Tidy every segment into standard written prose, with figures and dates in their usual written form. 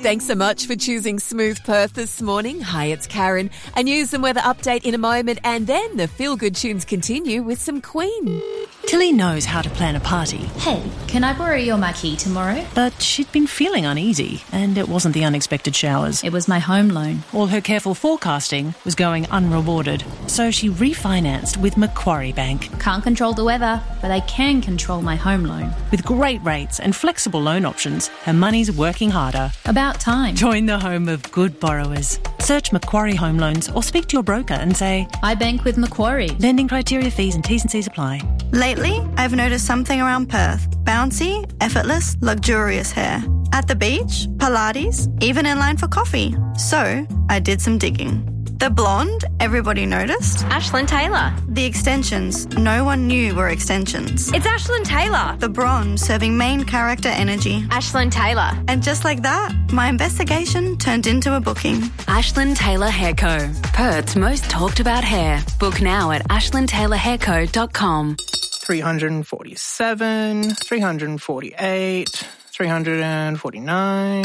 Thanks so much for choosing Smooth Perth this morning. Hi, it's Karen. A news and weather update in a moment, and then the feel-good tunes continue with some Queen. Tilly knows how to plan a party. Hey, can I borrow your marquee tomorrow? But she'd been feeling uneasy, and it wasn't the unexpected showers. It was my home loan. All her careful forecasting was going unrewarded, so she refinanced with Macquarie Bank. Can't control the weather, but I can control my home loan. With great rates and flexible loan options, her money's working harder. About time. Join the home of good borrowers. Search Macquarie Home Loans or speak to your broker and say, I bank with Macquarie. Lending criteria, fees and T's and C's apply. Lately, I've noticed something around Perth. Bouncy, effortless, luxurious hair. At the beach, Pilates, even in line for coffee. So, I did some digging. The blonde, everybody noticed. Ashlyn Taylor. The extensions, no one knew were extensions. It's Ashlyn Taylor. The bronze, serving main character energy. Ashlyn Taylor. And just like that, my investigation turned into a booking. Ashlyn Taylor Hair Co. Perth's most talked about hair. Book now at ashlyntaylorhairco.com. 347, 348, 349,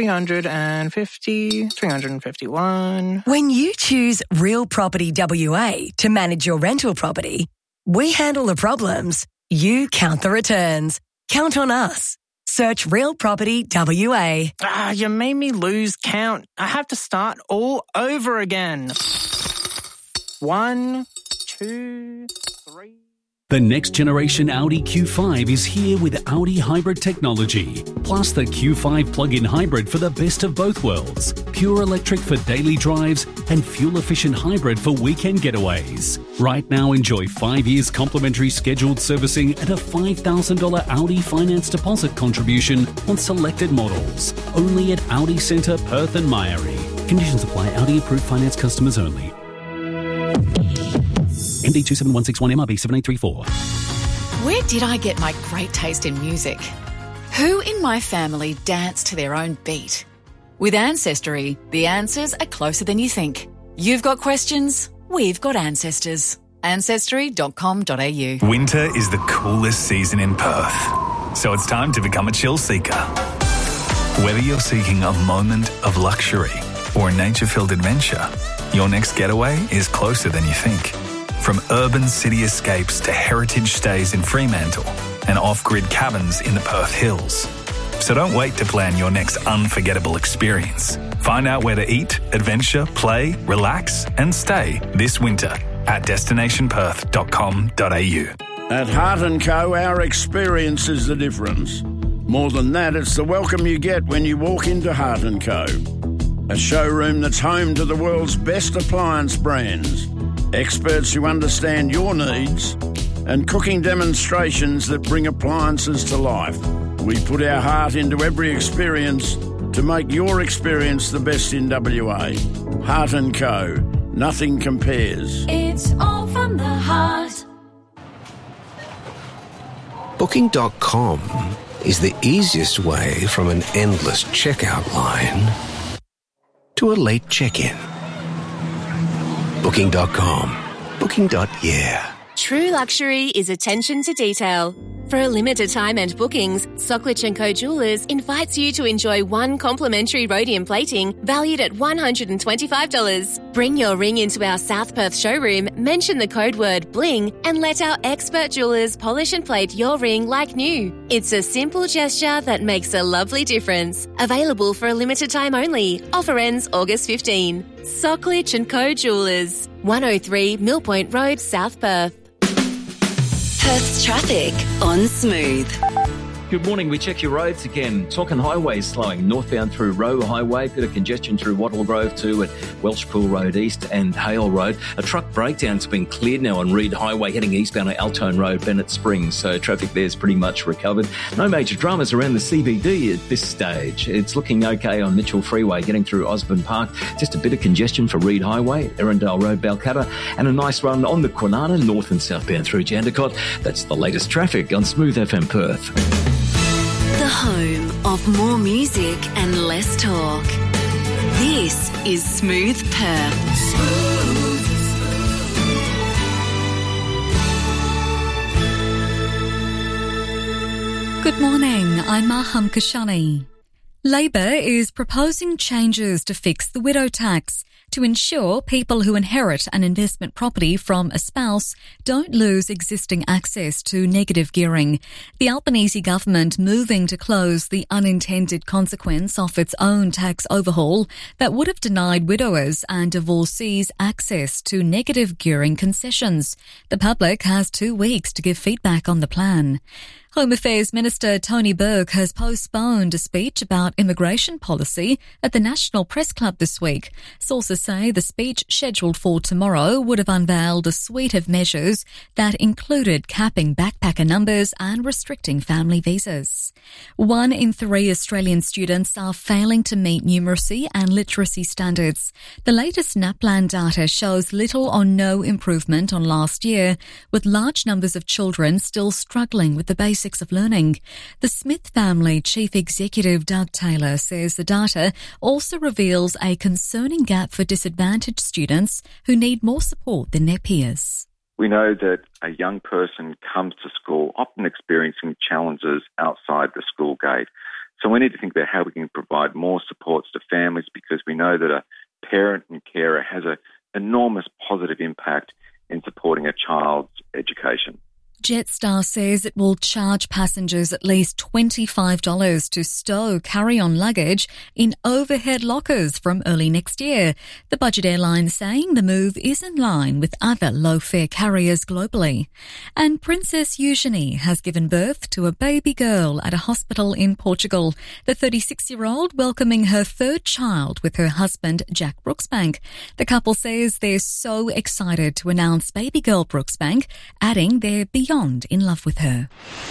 350, 351. When you choose Real Property WA to manage your rental property, we handle the problems, you count the returns. Count on us. Search Real Property WA. You made me lose count. I have to start all over again. 1, 2, 3... The next generation Audi Q5 is here with Audi hybrid technology, plus the Q5 plug-in hybrid for the best of both worlds, pure electric for daily drives and fuel-efficient hybrid for weekend getaways. Right now, enjoy 5 years complimentary scheduled servicing and a $5,000 Audi finance deposit contribution on selected models. Only at Audi Centre, Perth and Myrie. Conditions apply. Audi approved finance customers only. MD 27161 MRB 7834. Where did I get my great taste in music? Who in my family dance to their own beat? With Ancestry, the answers are closer than you think. You've got questions, we've got ancestors. Ancestry.com.au. Winter is the coolest season in Perth, so it's time to become a chill seeker. Whether you're seeking a moment of luxury or a nature-filled adventure, your next getaway is closer than you think. From urban city escapes to heritage stays in Fremantle and off-grid cabins in the Perth Hills. So don't wait to plan your next unforgettable experience. Find out where to eat, adventure, play, relax and stay this winter at destinationperth.com.au. At Heart & Co, our experience is the difference. More than that, it's the welcome you get when you walk into Heart & Co. A showroom that's home to the world's best appliance brands, experts who understand your needs, and cooking demonstrations that bring appliances to life. We put our heart into every experience to make your experience the best in WA. Heart & Co. Nothing compares. It's all from the heart. Booking.com is the easiest way from an endless checkout line to a late check-in. Booking.com. Booking.yeah. True luxury is attention to detail. For a limited time and bookings, Socklich & Co Jewellers invites you to enjoy one complimentary rhodium plating valued at $125. Bring your ring into our South Perth showroom, mention the code word BLING, and let our expert jewellers polish and plate your ring like new. It's a simple gesture that makes a lovely difference. Available for a limited time only. Offer ends August 15. Socklich & Co Jewellers, 103 Millpoint Road, South Perth. Perth's traffic on Smooth. Good morning. We check your roads again. Talking highways slowing northbound through Roe Highway, bit of congestion through Wattle Grove too at Welshpool Road East and Hale Road. A truck breakdown's been cleared now on Reed Highway heading eastbound at Altone Road, Bennett Springs, so traffic there's pretty much recovered. No major dramas around the CBD at this stage. It's looking okay on Mitchell Freeway getting through Osborne Park. Just a bit of congestion for Reed Highway, Erindale Road, Balcatta, and a nice run on the Kwinana north and southbound through Jandakot. That's the latest traffic on Smooth FM Perth. The home of more music and less talk. This is Smooth Perth. Good morning, I'm Maham Kashani. Labor is proposing changes to fix the widow tax to ensure people who inherit an investment property from a spouse don't lose existing access to negative gearing. The Albanese government moving to close the unintended consequence of its own tax overhaul that would have denied widowers and divorcees access to negative gearing concessions. The public has 2 weeks to give feedback on the plan. Home Affairs Minister Tony Burke has postponed a speech about immigration policy at the National Press Club this week. Sources say the speech scheduled for tomorrow would have unveiled a suite of measures that included capping backpacker numbers and restricting family visas. 1 in 3 Australian students are failing to meet numeracy and literacy standards. The latest NAPLAN data shows little or no improvement on last year, with large numbers of children still struggling with the basics of learning. The Smith family chief executive Doug Taylor says the data also reveals a concerning gap for disadvantaged students who need more support than their peers. We know that a young person comes to school often experiencing challenges outside the school gate. So we need to think about how we can provide more supports to families, because we know that a parent and carer has an enormous positive impact in supporting a child's education. Jetstar says it will charge passengers at least $25 to stow carry-on luggage in overhead lockers from early next year. The budget airline saying the move is in line with other low-fare carriers globally. And Princess Eugenie has given birth to a baby girl at a hospital in Portugal. The 36-year-old welcoming her 3rd child with her husband, Jack Brooksbank. The couple says they're so excited to announce baby girl Brooksbank, adding they're beyond in love with her.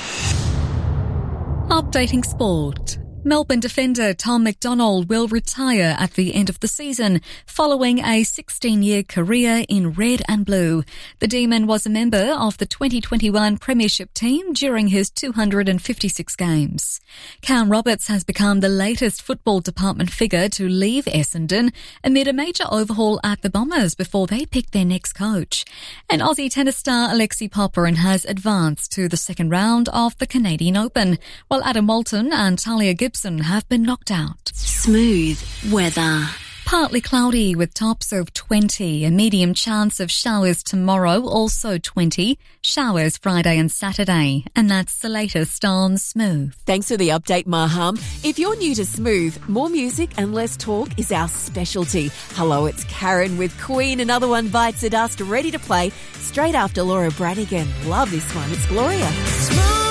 Updating sport. Melbourne defender Tom McDonald will retire at the end of the season following a 16-year career in red and blue. The Demon was a member of the 2021 Premiership team during his 256 games. Cam Roberts has become the latest football department figure to leave Essendon amid a major overhaul at the Bombers before they pick their next coach. And Aussie tennis star Alexi Popyrin has advanced to the second round of the Canadian Open, while Adam Walton and Talia Gibson have been knocked out. Smooth weather. Partly cloudy with tops of 20, a medium chance of showers tomorrow, also 20, showers Friday and Saturday. And that's the latest on Smooth. Thanks for the update, Maham. If you're new to Smooth, more music and less talk is our specialty. Hello, it's Karen with Queen. Another One Bites the Dust, ready to play straight after Laura Branigan. Love this one. It's Gloria. Smooth.